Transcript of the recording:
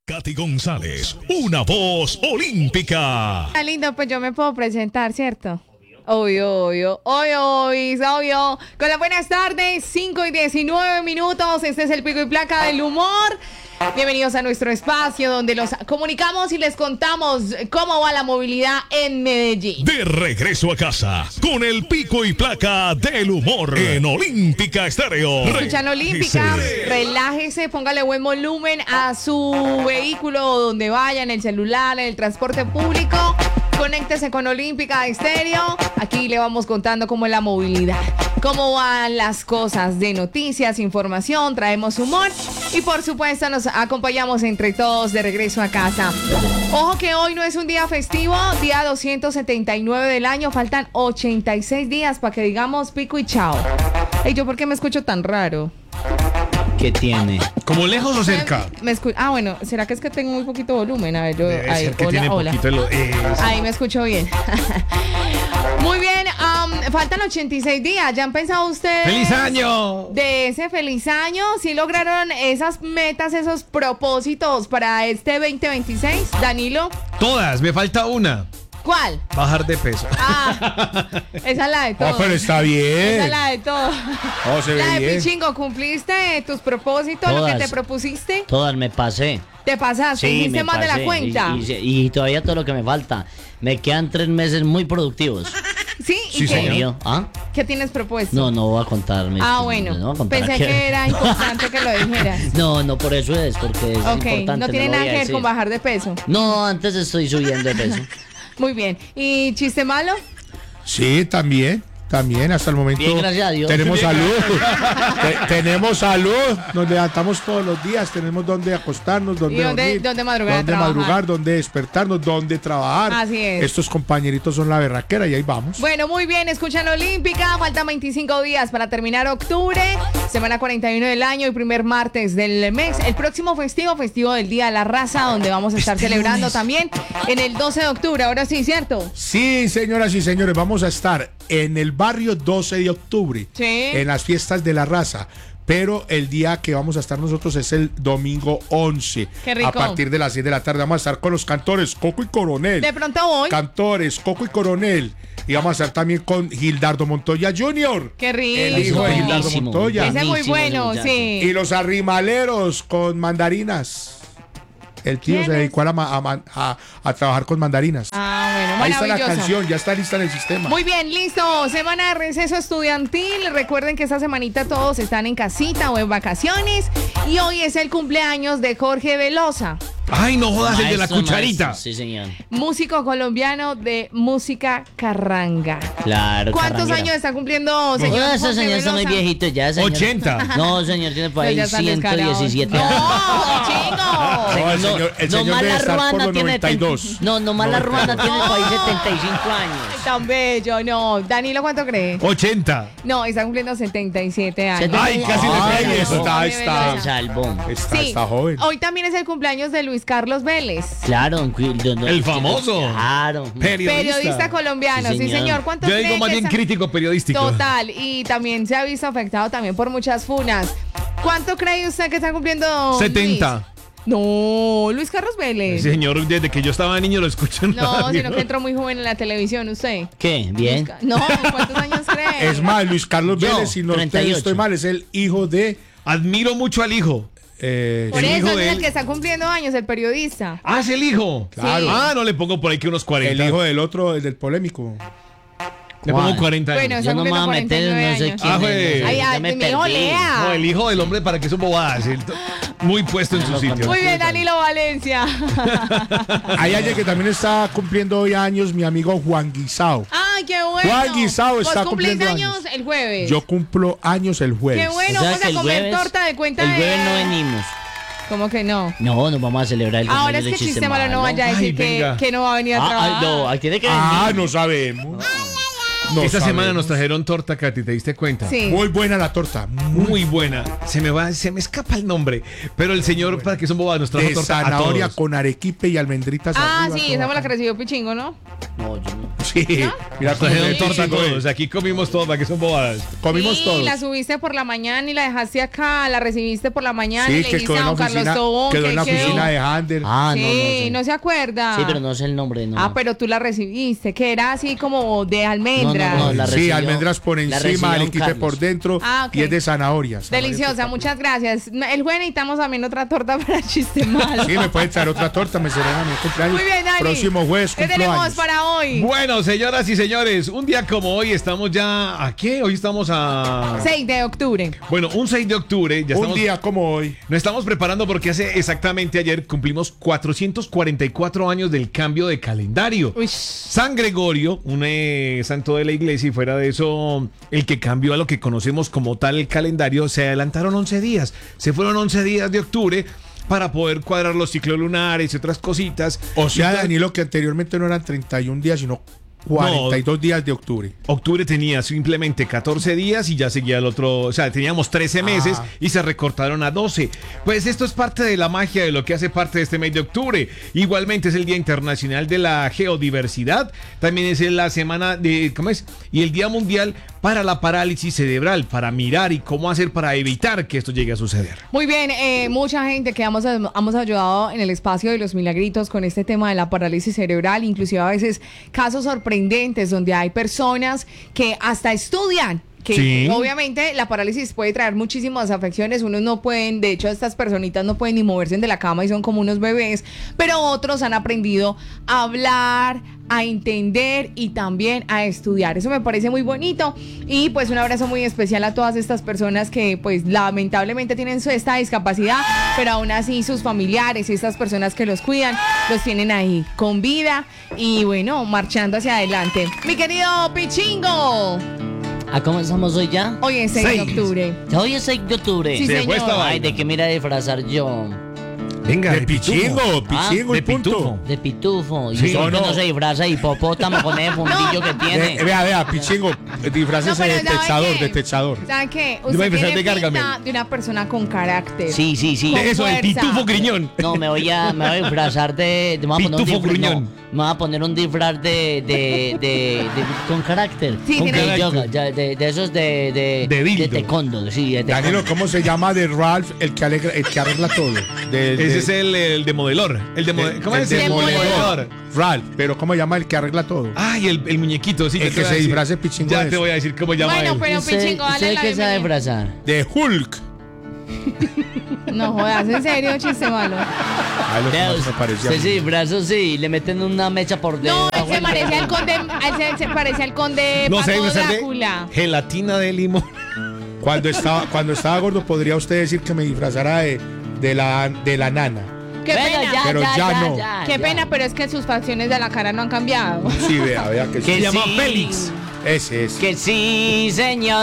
Katy González, una voz olímpica. Está lindo, pues yo me puedo presentar, ¿cierto? Obvio. Con las buenas tardes, 5:19. Este es el Pico y Placa del Humor. Bienvenidos a nuestro espacio donde los comunicamos y les contamos cómo va la movilidad en Medellín. De regreso a casa con el Pico y Placa del Humor en Olímpica Estéreo. Escuchan Olímpica, relájese, póngale buen volumen a su vehículo donde vaya, en el celular, en el transporte público. Conéctese con Olímpica Estéreo. Aquí le vamos contando cómo es la movilidad, cómo van las cosas de noticias, información, traemos humor y por supuesto nos acompañamos entre todos de regreso a casa. Ojo que hoy no es un día festivo, día 279 del año, faltan 86 días para que digamos pico y chao. ¿Y yo por qué me escucho tan raro? ¿Qué tiene? ¿Como lejos o cerca? Bueno, ¿será que es que tengo muy poquito volumen? A ver, yo... Debe ahí, ser que tiene poquito ahí me escucho bien. Muy bien, faltan 86 días. ¿Ya han pensado ustedes? ¡Feliz año! De ese feliz año, ¿sí lograron esas metas, esos propósitos para este 2026, Danilo? Todas, me falta una. ¿Cuál? Bajar de peso. Esa es la de todo. pero está bien. Esa es la de todo. Se ve La de bien. Pichingo, ¿cumpliste tus propósitos, lo que te propusiste? Todas me pasé. ¿Te pasaste? Sí, ¿Hiciste me más de la pasé. cuenta? Y todavía todo lo que me falta. Me quedan 3 meses muy productivos. ¿Sí? Sí, ¿Y qué? señor. ¿Ah? ¿Qué tienes propuesto? No voy a contarme. Bueno. No voy a contar Pensé aquí. que era importante que lo dijeras. No, por eso es, porque es Ok, importante. no tiene lo nada voy a que ver decir. con bajar de peso. No, antes estoy subiendo de peso. Muy bien. ¿Y chiste malo? Sí, también, hasta el momento. Bien, gracias a Dios. Tenemos salud. Tenemos salud. Nos levantamos todos los días, tenemos donde acostarnos, donde ¿Y dónde- dormir, dónde madrugar a dónde trabajar? madrugar, donde despertarnos, donde trabajar. Así es. Estos compañeritos son la berraquera y ahí vamos. Bueno, muy bien, escuchan Olímpica, faltan 25 días para terminar octubre, semana 41 del año y primer martes del mes. El próximo festivo del Día de la Raza, donde vamos a estar celebrando también en el 12 de octubre, ahora sí, ¿cierto? Sí, señoras y señores, vamos a estar en el barrio 12 de octubre, Sí. en las fiestas de la raza. Pero el día que vamos a estar nosotros es el domingo 11. Qué rico. A partir de las 6 de la tarde vamos a estar con los cantores Coco y Coronel. De pronto voy. Cantores Coco y Coronel. Y vamos a estar también con Gildardo Montoya Jr. Qué rico. El hijo de Gildardo Buenísimo. Montoya. Ese es muy Buenísimo, bueno, muchacho. sí. Y los arrimaleros con mandarinas. El tío se ¿Quiénes? dedicó a trabajar con mandarinas. Bueno, Ahí está la maravilloso. canción, ya está lista en el sistema. Muy bien, listo. Semana de receso estudiantil. Recuerden que esta semanita todos están en casita o en vacaciones. Y hoy es el cumpleaños de Jorge Velosa, Ay, no jodas, el de la Maestro, cucharita. maestro. Sí, señor. músico colombiano de música carranga. Claro. ¿Cuántos carranguera. años está cumpliendo, señor? Ese Jorge señor está muy Velosa? viejito ya, señor. 80. No, señor, tiene por Pero ahí ya están descarados. 117 años. ¡No, chingo! No, el señor nomás debe la estar por ruana los tiene 92. No, nomás la ruana tiene por ahí 75 años. Tan bello, no. Danilo, ¿cuánto cree? 80. No, está cumpliendo 77 años. Ay, casi le Ay, pegues. eso está, Se está, salvó. Sí, está joven. hoy también es el cumpleaños de Luis Carlos Vélez. Claro, El famoso. Claro. Periodista colombiano, Sí, sí, señor. señor. ¿Cuánto Yo cree digo más que bien está? crítico periodístico. Total, y también se ha visto afectado también por muchas funas. ¿Cuánto cree usted que está cumpliendo 70. Luis? No, Luis Carlos Vélez. Señor, desde que yo estaba niño lo escucho en No, radio. sino que entró muy joven en la televisión, usted. ¿Qué? ¿Bien? No, ¿cuántos años cree? Es más, Luis Carlos Yo, Vélez, si no 38. estoy mal, es el hijo de... Admiro mucho al hijo. Por el eso hijo es de el él. que está cumpliendo años, el periodista. Ah, es el hijo. Claro. Ah, no le pongo por ahí que unos 40. El hijo del otro, el del polémico. Le pongo ¿Cuál? 40 años. Bueno, está Yo no me voy a cumpliendo meter, 49 no sé años. quién Ah, güey. es. Ay, Ya ay, me mi hijo perdí. lea. No, el hijo del hombre para que son bobadas. Muy puesto en su sitio. Muy bien, Danilo Valencia. Hay alguien que también está cumpliendo hoy años, mi amigo Juan Guisao. Ay, qué bueno. Juan Guisao está ¿Vos cumplís cumpliendo años el jueves? Yo cumplo años el jueves. Qué bueno, O sea vamos que a el comer jueves- torta de cuenta El de... jueves no venimos. ¿Cómo que no? No, nos vamos a celebrar el Ahora es cumpleaños que de Chiste Malo no vaya a Ay, decir venga. que no va a venir a trabajar. no, aquí tiene que venir. Ah, no sabemos. No Esta semana sabemos. nos trajeron torta, Katy, ¿te diste cuenta? Sí. Muy buena la torta. Muy buena. Se me escapa el nombre. Pero el señor, para que son bobadas, nos trajo De torta a zanahoria todos. con arequipe y almendritas Ah, arriba, sí, todo esa fue la que bacano. recibió Pichingo, ¿no? No, yo no. Sí, mira, Trajeron torta torta todos. Aquí comimos todo, ¿para que son bobadas? Comimos Sí, todos. la subiste por la mañana y la dejaste acá, la recibiste por la mañana y Sí, le que dijiste quedó a en la don Carlos oficina, Tobón quedó que en la quedó. oficina de Hander. Ah, no, Sí, no no sé. se acuerda. Sí, pero no sé el nombre, no. Ah, pero tú la recibiste, que era así como de almendras. No, la Sí, recibió- almendras por la encima, recibió le don quité Carlos. por dentro Ah, ok. y es de zanahorias. Deliciosa, muchas gracias. El jueves necesitamos también otra torta para chiste malo. Sí, me pueden traer otra torta, me celebran mi cumpleaños. Muy bien, Dani. Próximo jueves ¿Qué cumplo tenemos años. para hoy? Bueno, señoras y señores, un día como hoy estamos ya... ¿A qué? Hoy estamos a... 6 de octubre. Bueno, un 6 de octubre. Ya Un estamos... día como hoy. Nos estamos preparando porque hace exactamente ayer cumplimos 444 años del cambio de calendario. Uy. San Gregorio, un santo de la iglesia, y fuera de eso, el que cambió a lo que conocemos como tal el calendario, se adelantaron 11 días. Se fueron 11 días de octubre para poder cuadrar los ciclos lunares y otras cositas. O sea, Y Danilo, que anteriormente no eran 31 días, sino 42 días de octubre. octubre tenía simplemente 14 días y ya seguía el otro, o sea, teníamos 13 meses y se recortaron a 12. Pues esto es parte de la magia de lo que hace parte de este mes de octubre. Igualmente es el Día Internacional de la Geodiversidad, también es la semana de, ¿cómo es? Y el Día Mundial para la Parálisis Cerebral, para mirar y cómo hacer para evitar que esto llegue a suceder. Muy bien, mucha gente que hemos ayudado en el espacio de los milagritos con este tema de la parálisis cerebral, inclusive a veces casos sorprendentes donde hay personas que hasta estudian. Que Sí. obviamente la parálisis puede traer muchísimas afecciones, unos no pueden, de hecho estas personitas no pueden ni moverse de la cama y son como unos bebés, pero otros han aprendido a hablar, a entender y también a estudiar. Eso me parece muy bonito y pues un abrazo muy especial a todas estas personas que pues lamentablemente tienen esta discapacidad, pero aún así sus familiares y estas personas que los cuidan los tienen ahí con vida y bueno, marchando hacia adelante. Mi querido Pichingo, ¿A cómo estamos hoy ya? hoy es 6 de 6. octubre. Hoy es 6 de octubre. Sí, Se fue señor. esta vaina. Ay, ¿de qué me iré a disfrazar yo? Venga, De pichingo, pichingo de y punto. pitufo. De pitufo. Y Sí, eso no. no se disfraza de hipopótamo con ese fundillo que tiene. Vea, pichingo, disfrácese pero de ¿sabe techador, qué? de techador. ¿Saben qué? Yo me voy a Usted empezar tiene de Gargamel. pinta de una persona con carácter. Sí. Con Eso, el fuerza. pitufo griñón. No, me voy a disfrazar me voy a poner un Pitufo disfraz, gruñón. no, me voy a poner un disfraz con carácter. Sí, Con tiene- de yoga, de esos de dildo. taekwondo, sí, de taekwondo. Danilo, ¿cómo se llama de Ralph el que arregla todo? Ese es el de modelor. ¿Cómo es? El Demoledor. Ralph, pero ¿cómo se llama el que arregla todo? Ay, el muñequito, sí. El yo te que voy a se decir. disfrace Pichingo Ya de te eso. voy a decir cómo llama Bueno, él. pero Pichingo, dale ¿Usted la qué sabe bienvenida. disfrazar? De Hulk. No jodas, en serio, chiste malo. Ay, lo que Vea, más me parecía. usted se disfraza, sí, le meten una mecha por No, debajo. él se parece al conde, él se parece al conde No sé, Pato me sale Drácula. gelatina de limón. Cuando estaba gordo, podría usted decir que me disfrazara de la nana. Qué Venga, pena. Pero ya no. Qué ya. pena, pero es que sus facciones de la cara no han cambiado. Sí, vea que Que sí. Se llama sí. Félix. Ese es. Que sí, señor.